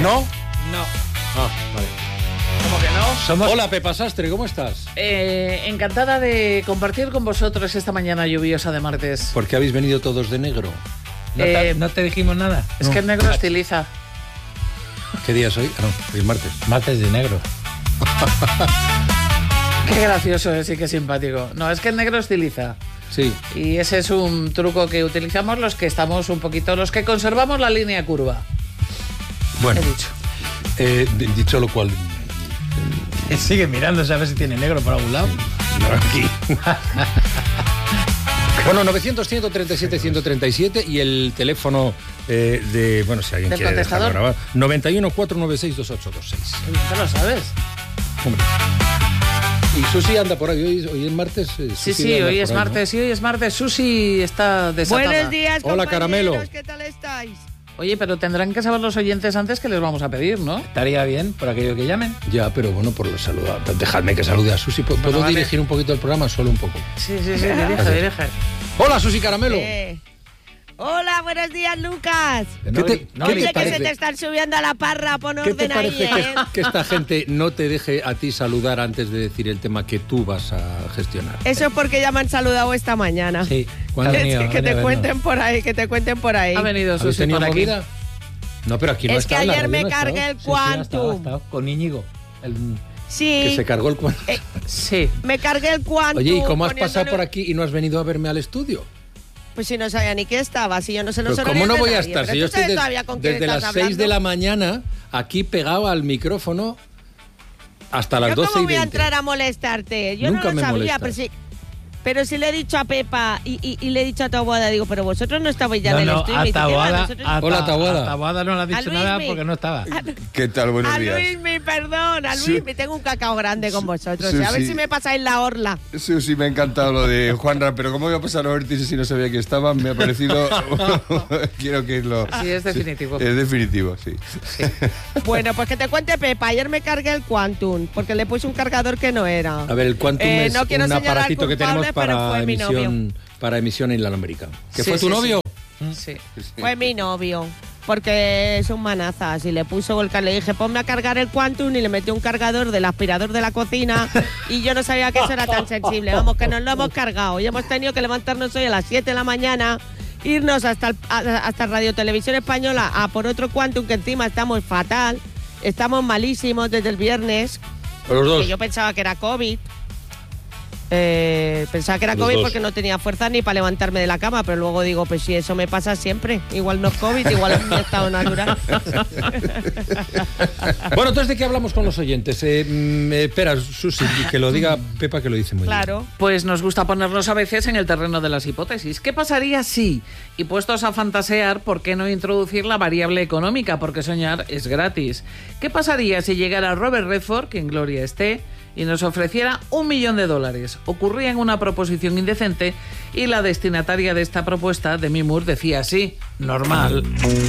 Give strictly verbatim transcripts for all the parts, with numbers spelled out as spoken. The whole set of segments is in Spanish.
¿No? No. Ah, vale. ¿Cómo que no? Somos... Hola, Pepa Sastre, ¿cómo estás? Eh, encantada de compartir con vosotros esta mañana lluviosa de martes. ¿Por qué habéis venido todos de negro? ¿No, Eh, te, ¿No te dijimos nada? Es No. que el negro estiliza. ¿Qué día es hoy? Ah, no, hoy es martes. Martes de negro. Qué gracioso es y qué simpático. No, es que el negro estiliza. Sí. Y ese es un truco que utilizamos los que estamos un poquito, los que conservamos la línea curva. Bueno, He dicho. eh, dicho lo cual... Sigue mirándose a ver si tiene negro por algún lado. No, aquí. Bueno, novecientos, ciento treinta y siete, ciento treinta y siete y el teléfono eh, de... Bueno, si alguien ¿Del quiere dejarlo contestador? grabar. noventa y uno, cuatrocientos noventa y seis, veintiocho veintiséis. ¿Te lo sabes? Hombre. Y Susi anda por ahí. Hoy, hoy es martes. eh, Sí, Susi sí, anda hoy por es ahí, martes, sí, hoy es martes. Susi está desatada. Buenos días, Hola, compañeros. Caramelo. ¿Qué tal estáis? Oye, pero tendrán que saber los oyentes antes que les vamos a pedir, ¿no? Estaría bien por aquello que llamen. ¿no? Ya, pero bueno, por lo saludar. Dejadme que salude a Susi. ¿Puedo Bueno, vale. dirigir un poquito el programa? Solo un poco. Sí, sí, sí, dirige, Gracias. dirige. Hola, Susi Caramelo. Eh, Hola, buenos días, Lucas. ¿Qué te, No, qué Oye, te que parece, se te están subiendo a la parra, pon ¿qué te orden ahí, parece que, ¿eh? que esta gente no te deje a ti saludar antes de decir el tema que tú vas a gestionar? Eso es porque ya me han saludado esta mañana. Sí. ¿Cuándo? ha Es venido, que, ha que te venido, cuenten por ahí, que te cuenten por ahí. Ha venido ¿Habéis Susi tenido por aquí. movida? No, pero aquí no Es que está, en la ayer radio me no ha estado. cargué el Sí, sí, ha estado, ha Quantum. estado, con Íñigo. El... Sí, Que se cargó el cuento. eh, Sí. me cargué el Quantum. Oye, ¿y cómo has poniéndole- pasado por aquí y no has venido a verme al estudio? Pues si no sabía ni qué estaba, si yo no sé los Pero horarios ¿cómo no de voy a nadie, estar? pero Si yo tú sabes estoy des- todavía con quién desde estás las seis de hablando. la mañana aquí pegado al micrófono hasta las ¿Yo doce cómo y voy a veinte. entrar a molestarte? Yo Nunca no lo me sabía, molestas. pero sí... Pero si le he dicho a Pepa y, y, y le he dicho a Taboada, digo, pero vosotros no estabais ya No, en el no, estudio. a Me dice, ¿qué va? Taboada, Nosotros- a, Hola, Taboada. a Taboada no le ha A dicho Luismi. nada porque no estaba. ¿Qué tal? Buenos A días. Luismi, perdón, a Su- Luismi, tengo un cacao grande con vosotros. Susi. A ver si me pasáis la orla. Sí, sí, me ha encantado lo de Juanra, pero ¿cómo iba a pasar a Ortiz si no sabía que estaba? Me ha parecido... Quiero que lo... Sí, es definitivo. Es definitivo, sí. Bueno, pues que te cuente Pepa. Ayer me cargué el Quantum porque le puse un cargador que no era. A ver, el Quantum Eh, es no quiero un señalar aparatito que tenemos culpables, pero para fue mi emisión, para emisión inalámbrica. ¿Que Sí, fue tu sí, novio? Sí. Fue mi novio. Porque es un manazas. Y le puso el cargador. Le dije, ponme a cargar el Quantum y le metí un cargador del aspirador de la cocina. Y yo no sabía que eso era tan sensible. Vamos, que nos lo hemos cargado. Y hemos tenido que levantarnos hoy a las siete de la mañana, irnos hasta, el, a- hasta Radio Televisión Española a por otro Quantum, que encima estamos fatal. Estamos malísimos desde el viernes. Los dos. Que yo pensaba que era COVID. Eh, pensaba que era Los COVID dos. porque no tenía fuerza ni para levantarme de la cama, pero luego digo, pues si eso me pasa siempre, igual no es COVID, igual es mi estado natural. Bueno, entonces, ¿de qué hablamos con los oyentes? Eh, mm, eh, espera, Susi, que lo diga Pepa, que lo dice muy bien. Claro. Pues nos gusta ponernos a veces en el terreno de las hipótesis. ¿Qué pasaría si, y puestos a fantasear, por qué no introducir la variable económica? Porque soñar es gratis. ¿Qué pasaría si llegara Robert Redford, que en gloria esté, y nos ofreciera un millón de dólares? Ocurría en una proposición indecente y la destinataria de esta propuesta, Demi Moore, decía así: normal.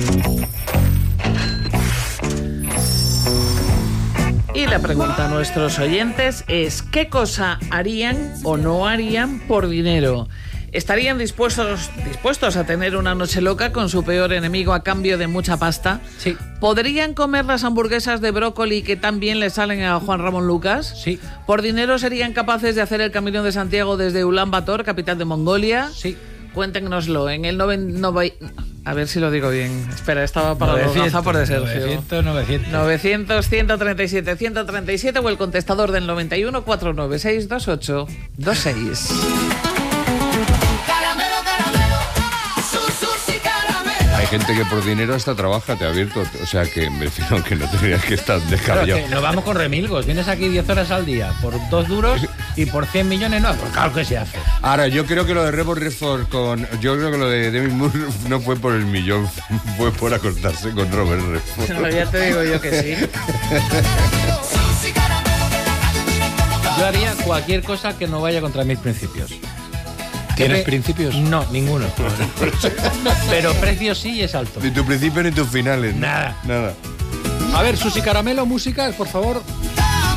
Y la pregunta a nuestros oyentes es: ¿qué cosa harían o no harían por dinero? ¿Estarían dispuestos, dispuestos a tener una noche loca con su peor enemigo a cambio de mucha pasta? Sí. ¿Podrían comer las hamburguesas de brócoli que tan bien le salen a Juan Ramón Lucas? Sí. ¿Por dinero serían capaces de hacer el Camino de Santiago desde Ulan Bator, capital de Mongolia? Sí. Cuéntenoslo en el noven, nove- a ver si lo digo bien. Espera, estaba para los gazapos de Sergio. novecientos, novecientos. novecientos, ciento treinta y siete, ciento treinta y siete o el contestador del noventa y uno, cuatrocientos noventa y seis, veintiocho veintiséis. Hay gente que por dinero hasta trabaja, te ha abierto. O sea que me refiero que no tendrías que estar descabellado. Claro, que nos vamos con remilgos. Vienes aquí diez horas al día por dos duros y por cien millones no. Pues claro que se hace. Ahora, yo creo que lo de Rebor Redford con... Yo creo que lo de Demi Moore no fue por el millón, fue por acostarse con Robert Redford. No, ya te digo yo que sí. Yo haría cualquier cosa que no vaya contra mis principios. ¿Tienes Pe- principios? No, ninguno. Pero precio sí y es alto. Ni tu principio ni tus finales. ¿no? Nada. Nada. A ver, Susi Caramelo, música, por favor.